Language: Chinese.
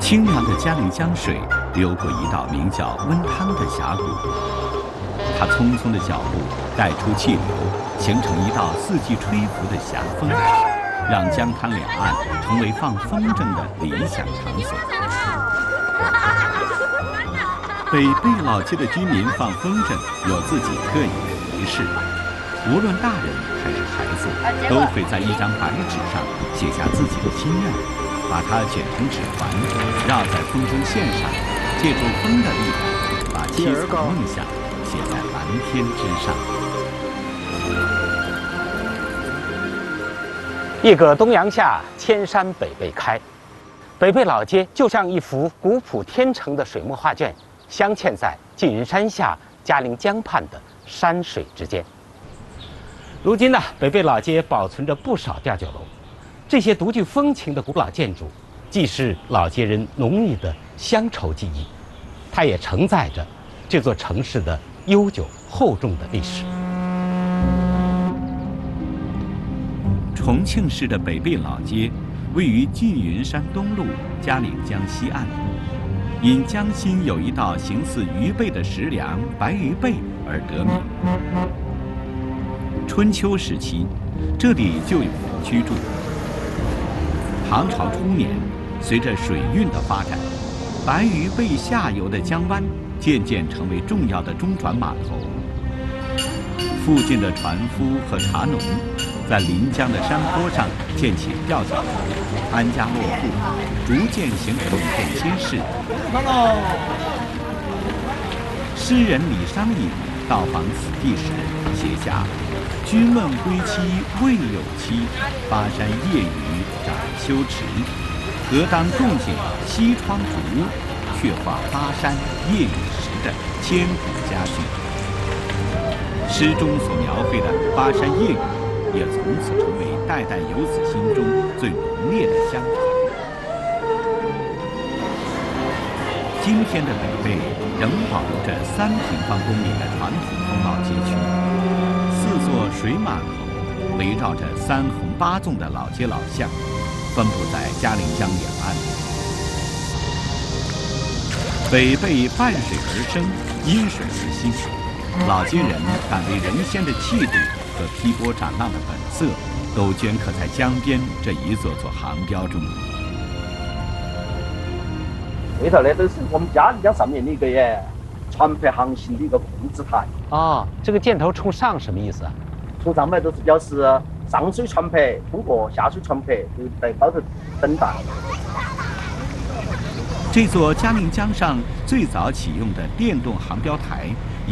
清凉的嘉陵江水流过一道名叫温汤的峡谷，它匆匆的脚步带出气流，形成一道四季吹拂的峡风，让江滩两岸成为放风筝的理想场所。北碚老街的居民放风筝有自己特有的仪式，无论大人还是孩子，都会在一张白纸上写下自己的心愿，把它卷成纸环，绕在风筝线上，借助风的力量，把七彩梦想写在蓝天之上。 一个东阳下，千山北碚开。北碚老街就像一幅古朴天成的水墨画卷，镶嵌在缙云山下、嘉陵江畔的山水之间。如今呢，北碚老街保存着不少吊酒楼，这些独具风情的古老建筑，既是老街人浓密的乡愁记忆，它也承载着这座城市的悠久厚重的历史。 重庆市的北碚老街位于缙云山东路嘉陵江西岸，因江心有一道形似鱼背的石梁白鱼背而得名。春秋时期，这里就有人居住。唐朝初年，随着水运的发展，白鱼背下游的江湾渐渐成为重要的中转码头。附近的船夫和茶农在临江的山坡上建起吊脚楼，安家落户，逐渐形成一片街市。诗人李商隐到访此地时写下：“君问归期未有期，巴山夜雨涨秋池。何当共剪西窗烛，却话巴山夜雨时”的千古佳句。诗中所描绘的巴山夜雨，也从此成为代代游子心中最浓烈的乡愁。今天的北碚仍保留着3平方公里的传统风貌街区，4座水码头围绕着3横8纵的老街老巷，分布在嘉陵江两岸。北碚伴水而生，因水而兴。老街人敢为人先的气度和劈波斩浪的本色，都镌刻在江边这一座座航标中。 这头呢，都是我们嘉陵江上面的一个船舶航行的一个控制台。 哦，这个箭头冲上什么意思啊？ 冲上嘛，都是表示上水船舶通过下水船舶就在高头等待。 这座嘉陵江上最早启用的电动航标台